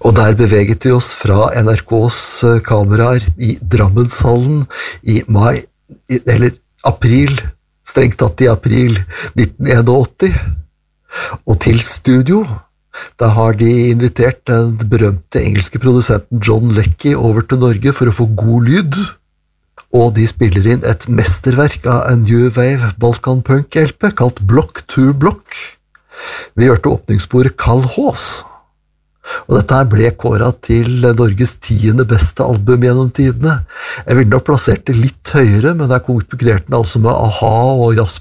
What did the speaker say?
Og der beveget vi oss fra NRKs kameraer i Drammenshallen i april, strengt tatt i april 1981, og til studio. Da har de invitert den berømte engelske produsenten John Leckie over til Norge for å få god lyd, og de spiller inn et mesterverk av en New Wave Balkan Punk-LP kalt Block to Block. Vi hørte åpningssporet Kall Hås. Og dette her ble kåret til Norges 10. beste album gjennom tidene. Jeg ville nok plassert det litt høyere, men der konkurrerte den altså med A-ha og Jazz